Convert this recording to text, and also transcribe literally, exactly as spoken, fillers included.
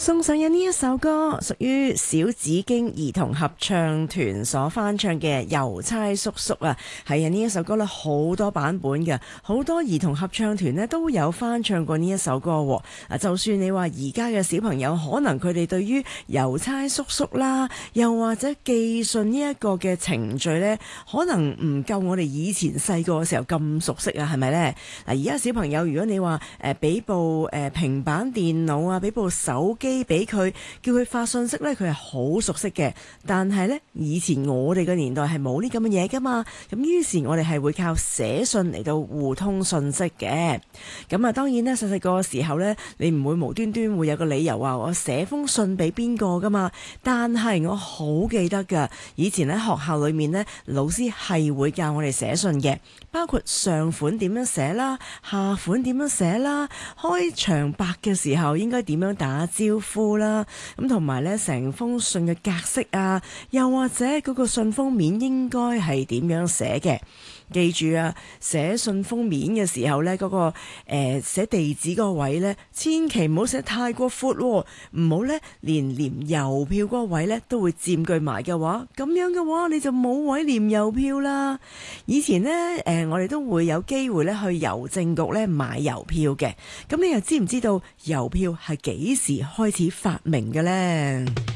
送上嘅呢一首歌屬於小紫荊兒童合唱團所翻唱嘅《郵差叔叔》啊，係啊，呢一首歌咧好多版本嘅，好多兒童合唱團咧都有翻唱過呢一首歌。啊，就算你話而家嘅小朋友可能佢哋對於郵差叔叔啦，又或者寄信呢一個嘅程序咧，可能唔夠我哋以前細個嘅時候咁熟悉啊，係咪咧？嗱，而家小朋友如果你話誒俾部誒平板電腦啊，俾部手機俾佢，叫佢發信息咧，佢係好熟悉嘅。但係咧，以前我哋嘅年代係冇呢咁嘅嘢噶嘛，咁於是我哋係會靠寫信嚟到互通信息嘅。咁啊，當然咧，細細個嘅時候咧，你唔會無端端會有個理由話我寫封信俾邊個噶嘛。但係我好記得噶，以前喺學校裏面咧，老師係會教我哋寫信嘅，包括上款點樣寫啦，下款點樣寫啦，開場白嘅時候應該點樣打招呼啦，咁同埋咧成封信嘅格式啊，又或者嗰個信封面應該係點樣寫嘅。記住啊，寫信封面嘅時候呢，嗰、嗰個誒、呃、寫地址嗰個位呢，千祈唔好寫太過闊，唔好呢連連郵票嗰個位呢都會佔據埋嘅話，咁樣嘅話你就冇位連郵票啦。以前呢，誒、呃、我哋都會有機會呢去郵政局呢買郵票嘅，咁你又知唔知道郵票係幾時開始發明嘅呢？